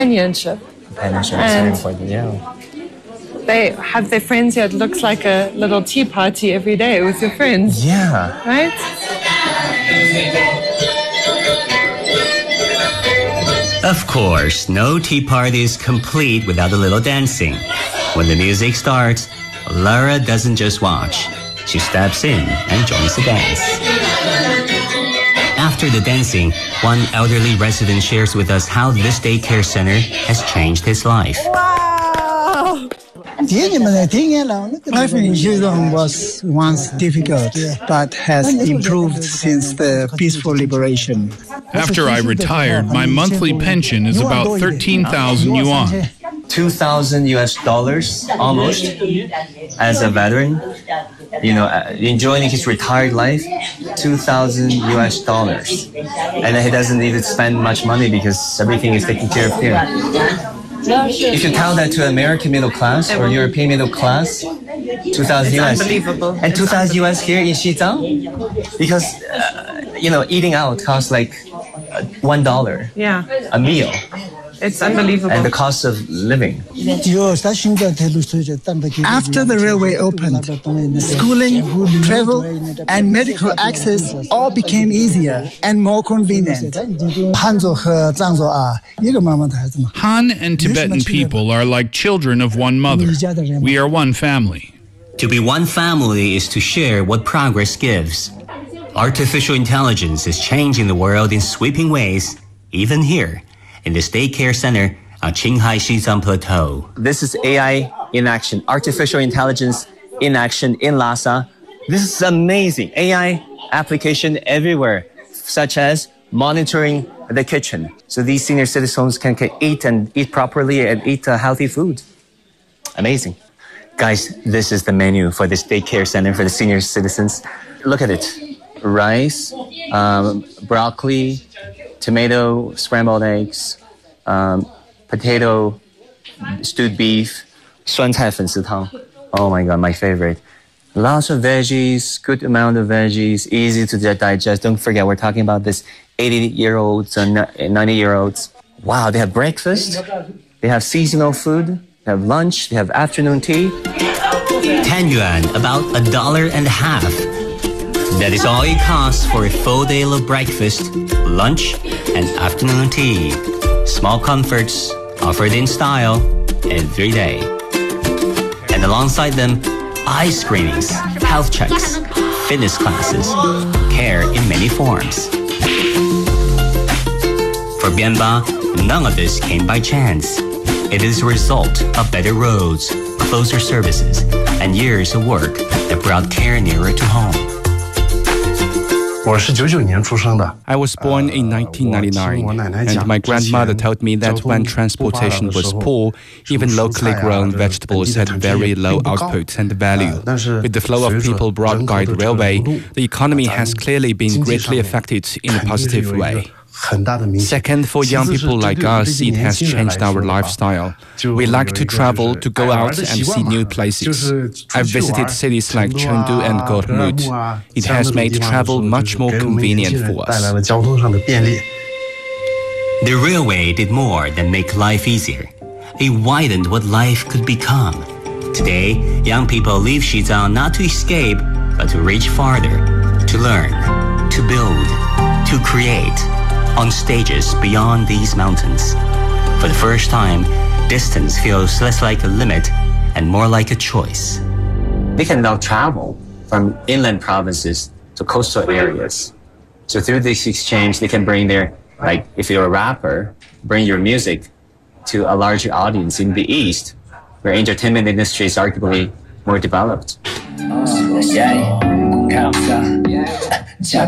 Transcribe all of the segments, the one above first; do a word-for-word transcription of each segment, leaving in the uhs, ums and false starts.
companionship. Companionship is very important, yeah. They have their friends here. It looks like a little tea party every day with your friends. Yeah. Right? Of course, no tea party is complete without a little dancing. When the music starts, Lara doesn't just watch. She steps in and joins the dance. After the dancing, one elderly resident shares with us how this daycare center has changed his life. Wow! Life in Xizang was once difficult, but has improved since the peaceful liberation. After I retired, my monthly pension is about thirteen thousand yuan. two thousand U S dollars almost as a veteran, you know, enjoying his retired life, two thousand U S dollars. And he doesn't need to spend much money because everything is taken care of here. If you count that to American middle class or European middle class, two thousand U S. Unbelievable. And two thousand U S here in Xizang? Because, uh, you know, eating out costs like uh, one dollar Yeah. a meal. It's unbelievable. And the cost of living. After the railway opened, schooling, travel, and medical access all became easier and more convenient. Han and Tibetan people are like children of one mother. We are one family. To be one family is to share what progress gives. Artificial intelligence is changing the world in sweeping ways, even here, in this daycare center on Qinghai Xizang Plateau. This is A I in action, artificial intelligence in action in Lhasa. This is amazing. A I application everywhere, such as monitoring the kitchen. So these senior citizens can, can eat and eat properly and eat uh, healthy food. Amazing. Guys, this is the menu for this daycare center for the senior citizens. Look at it. Rice, um, broccoli, tomato, scrambled eggs, um, potato, stewed beef, 酸菜粉丝汤. Oh my God, my favorite. Lots of veggies, good amount of veggies, easy to digest. Don't forget, we're talking about this eighty-year-olds and ninety-year-olds. Wow, they have breakfast, they have seasonal food, they have lunch, they have afternoon tea. ten yuan, about a dollar and a half. That is all it costs for a full day of breakfast, lunch, and afternoon tea. Small comforts offered in style every day. And alongside them, eye screenings, health checks, fitness classes, care in many forms. For Bianba, none of this came by chance. It is a result of better roads, closer services, and years of work that brought care nearer to home. I was born in nineteen ninety-nine, and my grandmother told me that when transportation was poor, even locally grown vegetables had very low output and value. With the flow of people brought by the railway, the economy has clearly been greatly affected in a positive way. Second, for young people like us, it has changed our lifestyle. We like to travel, to go out and see new places. I've visited cities like Chengdu and Gormut. It has made travel much more convenient for us. The railway did more than make life easier. It widened what life could become. Today, young people leave Xizang not to escape, but to reach farther, to learn, to build, to create, on stages beyond these mountains. For the first time, distance feels less like a limit and more like a choice. They can now travel from inland provinces to coastal areas. So through this exchange, they can bring their, like if you're a rapper, bring your music to a larger audience in the East, where entertainment industry is arguably more developed. For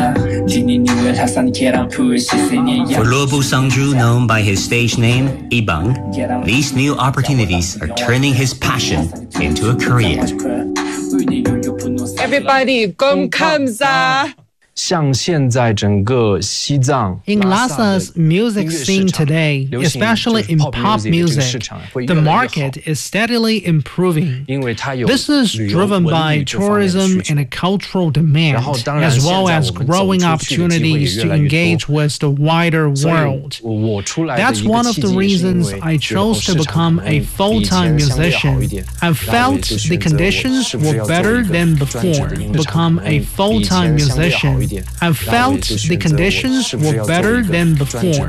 Luobu Sangzhu, known by his stage name, Yibang, these new opportunities are turning his passion into a career. Everybody, gom kamsa! 像现在整个西藏 In Lhasa's music scene today, especially in pop music, the market is steadily improving. This is driven by tourism and cultural demand, as well as growing opportunities to engage with the wider world. That's one of the reasons I chose to become a full-time musician. I felt the conditions were better than before. Become a full-time musician. I felt the conditions were better than before.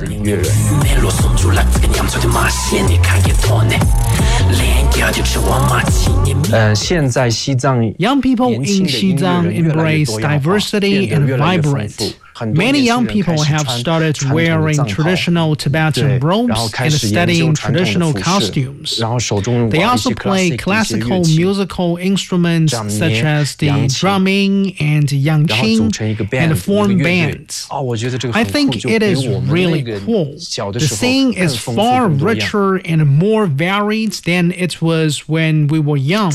Young people in Xizang embrace diversity and vibrance. Many young people have started wearing traditional Tibetan robes and studying traditional costumes. They also play classical musical instruments such as the drumming and yangqing and form bands. I think it is really cool. The scene is far richer and more varied than it was when we were young.